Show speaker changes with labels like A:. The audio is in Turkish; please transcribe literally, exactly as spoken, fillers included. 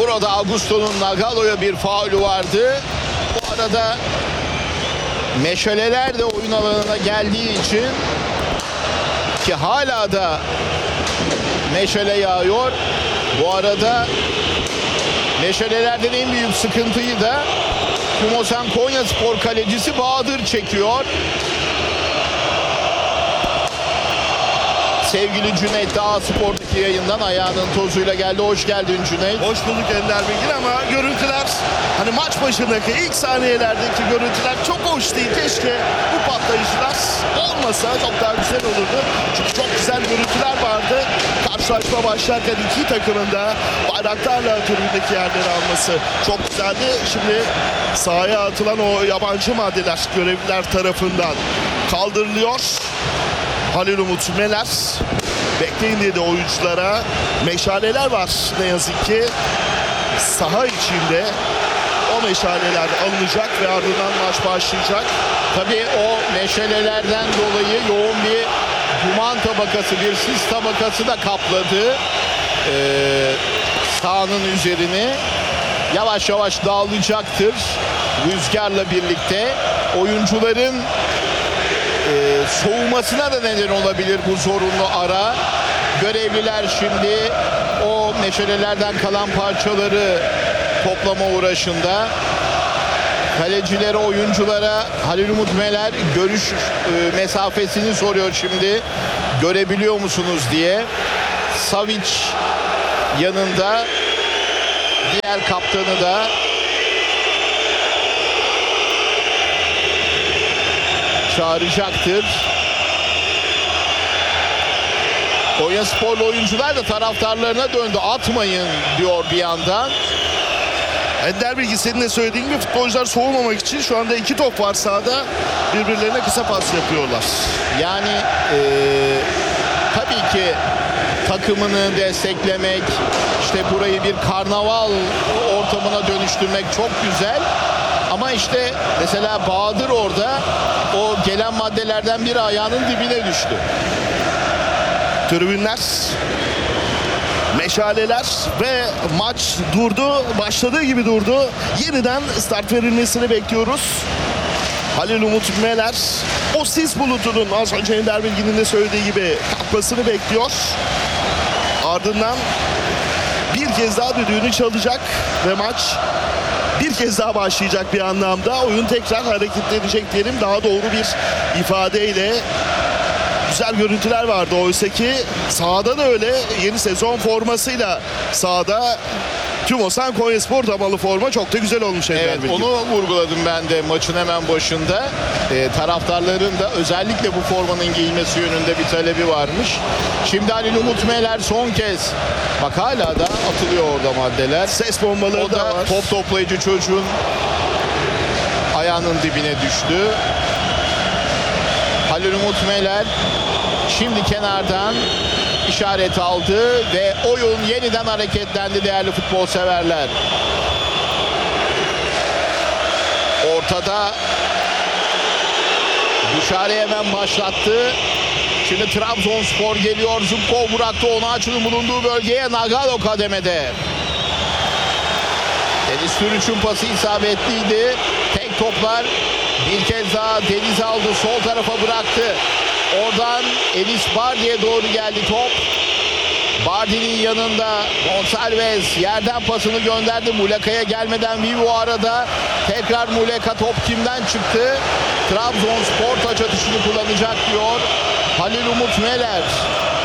A: Burada Augusto'nun Nagalo'ya bir faulü vardı. Bu arada meşaleler de oyun alanına geldiği için, ki hala da meşale yağıyor. Bu arada meşalelerden en büyük sıkıntıyı da Tümosan Konyaspor kalecisi Bahadır çekiyor. Sevgili Cüneyt Dağ Spor'daki yayından ayağının tozuyla geldi. Hoş geldin Cüneyt.
B: Hoş bulduk Ender Bilgin, ama görüntüler, hani maç başındaki ilk saniyelerdeki görüntüler çok hoş değil. Keşke bu patlayıcılar olmasa çok daha güzel olurdu. Çünkü çok güzel görüntüler vardı. Karşılaşma başlarken iki takımın da bayraklarla tribündeki yerleri alması çok güzeldi. Şimdi sahaya atılan o yabancı maddeler görevliler tarafından kaldırılıyor. Halil Umut Meler bekleyin dedi oyunculara. Meşaleler var ne yazık ki. Saha içinde o meşaleler alınacak ve ardından maç başlayacak.
A: Tabii o meşalelerden dolayı yoğun bir duman tabakası, bir sis tabakası da kapladı ee, sahanın üzerini. Yavaş yavaş dağılacaktır rüzgarla birlikte. Oyuncuların Ee, soğumasına da neden olabilir bu zorunlu ara. Görevliler şimdi o meşalelerden kalan parçaları toplama uğraşında. Kalecilere, oyunculara Halil Umut Meler görüş e, mesafesini soruyor şimdi. Görebiliyor musunuz diye. Savic yanında, diğer kaptanı da çağıracaktır. Konyasporlu oyuncular da taraftarlarına döndü. Atmayın diyor bir yandan.
B: Ender Bilgi, senin de söylediğin gibi futbolcular soğumamak için şu anda iki top var sahada. Birbirlerine kısa pas yapıyorlar.
A: Yani e, tabii ki takımını desteklemek, işte burayı bir karnaval ortamına dönüştürmek çok güzel. Ama işte mesela Bahadır orada o gelen maddelerden biri ayağının dibine düştü.
B: Tribünler, meşaleler ve maç durdu. Başladığı gibi durdu. Yeniden start verilmesini bekliyoruz. Halil Umut Meler o sis bulutunun az önce Ender Bilgin'in de söylediği gibi kalkmasını bekliyor. Ardından bir kez daha düdüğünü çalacak ve maç bir kez daha başlayacak bir anlamda. Oyun tekrar hareketlenecek diyelim, daha doğru bir ifadeyle. Güzel görüntüler vardı oysa ki sahada da öyle. Yeni sezon formasıyla sahada Tümosan Konyaspor damalı forma çok da güzel olmuş.
A: Evet,
B: Bilgin.
A: onu vurguladım ben de maçın hemen başında. Ee, taraftarların da özellikle bu formanın giyilmesi yönünde bir talebi varmış. Şimdi Halil Umut Meler son kez, bak hala da atılıyor orada maddeler.
B: Ses bombaları
A: O
B: da
A: da
B: var.
A: top toplayıcı çocuğun ayağının dibine düştü. Halil Umut Meler şimdi kenardan işaret aldı ve oyun yeniden hareketlendi değerli futbol severler. Ortada Duşarı hemen başlattı. Şimdi Trabzonspor geliyor. Zubkov bıraktı onu açının bulunduğu bölgeye. Nagalo kademede. Deniz Türüç'ün pası isabetliydi. Tek toplar bir kez daha Deniz aldı. Sol tarafa bıraktı. Oradan Enis Bardi'ye doğru geldi top. Bardi'nin yanında Gonçalves yerden pasını gönderdi. Muleka'ya gelmeden Vivo arada. Tekrar Muleka, top kimden çıktı? Trabzonspor taç atışını kullanacak diyor Halil Umut Meler.